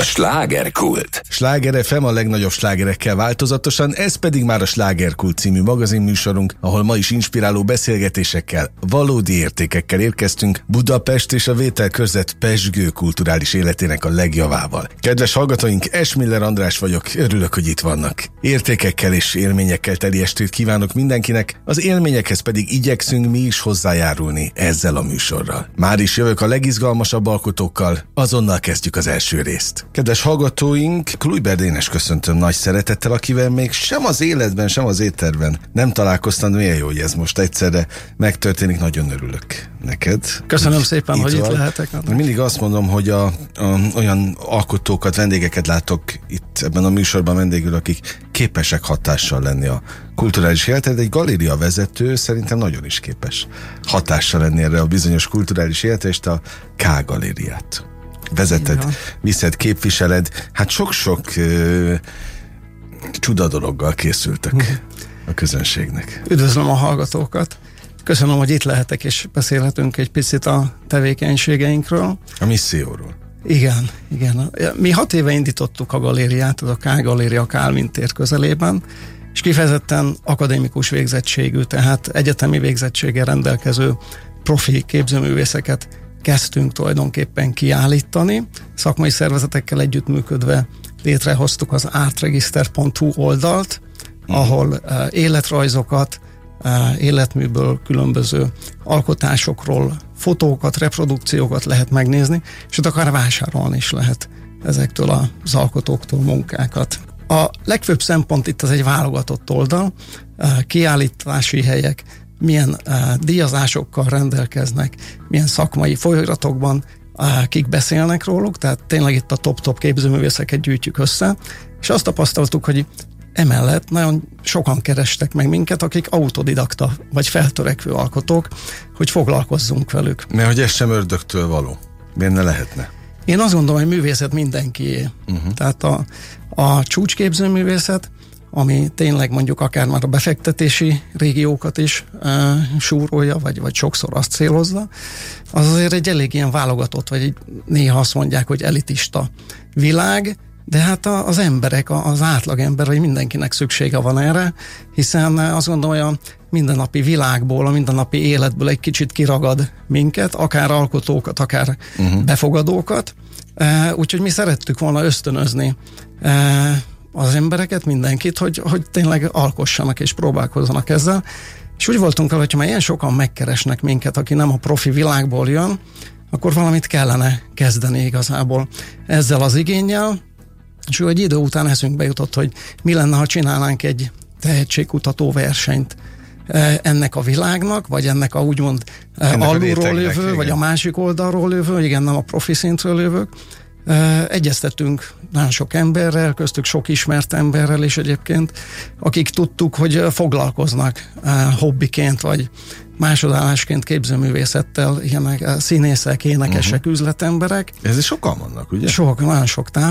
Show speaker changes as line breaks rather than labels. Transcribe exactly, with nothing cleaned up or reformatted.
Slágerkult.
Sláger ef em a legnagyobb slágerekkel változatosan, ez pedig már a Slágerkult című magazinműsorunk, ahol ma is inspiráló beszélgetésekkel, valódi értékekkel érkeztünk Budapest és a vételkörzet pezsgő kulturális életének a legjavával. Kedves hallgatóink, Esmiller András vagyok, örülök, hogy itt vannak. Értékekkel és élményekkel teli estét kívánok mindenkinek, az élményekhez pedig igyekszünk mi is hozzájárulni ezzel a műsorral. Már is jövök a legizgalmasabb alkotókkal, azonnal kezdjük az első részt. Kedves hallgatóink, Kluiber Dénes köszöntöm nagy szeretettel, akivel még sem az életben, sem az étterben nem találkoztam, milyen jó, hogy ez most egyszerre megtörténik, nagyon örülök neked.
Köszönöm
hogy
szépen,
itt
hogy
vagy.
itt lehetek.
Mindig azt mondom, hogy a, a, olyan alkotókat, vendégeket látok itt ebben a műsorban vendégül, akik képesek hatással lenni a kulturális életre, de egy galéria vezető szerintem nagyon is képes hatással lenni erre a bizonyos kulturális életre, és te a K galériát vezeted, viszed, képviseled, hát sok-sok uh, csuda dologgal készültek uh-huh. a közönségnek.
Üdvözlöm a hallgatókat! Köszönöm, hogy itt lehetek, és beszélhetünk egy picit a tevékenységeinkről.
A misszióról.
Igen, igen. Mi hat éve indítottuk a galériát, az a K galéria Kálvin tér közelében, és kifejezetten akadémikus végzettségű, tehát egyetemi végzettséggel rendelkező profi képzőművészeket kezdtünk tulajdonképpen kiállítani. Szakmai szervezetekkel együttműködve létrehoztuk az artregister pont hu oldalt, mm. ahol uh, életrajzokat, uh, életműből különböző alkotásokról fotókat, reprodukciókat lehet megnézni, és ott akár vásárolni is lehet ezektől az alkotóktól munkákat. A legfőbb szempont itt az egy válogatott oldal, uh, kiállítási helyek, milyen uh, díjazásokkal rendelkeznek, milyen szakmai folyóiratokban uh, kik beszélnek róluk, tehát tényleg itt a top-top képzőművészeket gyűjtjük össze, és azt tapasztaltuk, hogy emellett nagyon sokan kerestek meg minket, akik autodidakta vagy feltörekvő alkotók, hogy foglalkozzunk velük.
Mert hogy ez sem ördögtől való. Miért ne lehetne?
Én azt gondolom, hogy művészet mindenkié. Uh-huh. Tehát a, a csúcsképzőművészet, ami tényleg mondjuk akár már a befektetési régiókat is uh, súrolja, vagy, vagy sokszor azt célozza, az azért egy elég ilyen válogatott, vagy egy, néha azt mondják, hogy elitista világ, de hát a, az emberek, az átlagember, vagy mindenkinek szüksége van erre, hiszen azt gondolom, hogy a mindennapi világból, a mindennapi életből egy kicsit kiragad minket, akár alkotókat, akár uh-huh. befogadókat, uh, úgyhogy mi szerettük volna ösztönözni uh, az embereket, mindenkit, hogy, hogy tényleg alkossanak és próbálkozzanak ezzel. És úgy voltunk vele, hogyha már ilyen sokan megkeresnek minket, aki nem a profi világból jön, akkor valamit kellene kezdeni igazából ezzel az igénnyel. És egy idő után eszünkbe jutott, hogy mi lenne, ha csinálnánk egy tehetségkutató versenyt ennek a világnak, vagy ennek a úgymond ennek alulról lövő, igen. vagy a másik oldalról lövő, igen, nem a profi szintről lövők. Egyeztettünk nagyon sok emberrel, köztük sok ismert emberrel is egyébként, akik tudtuk, hogy foglalkoznak hobbiként, vagy másodállásként képzőművészettel, ilyenek színészek, énekesek, uh-huh. üzletemberek.
Ez sokan vannak, ugye?
Sok, nagyon sok tám.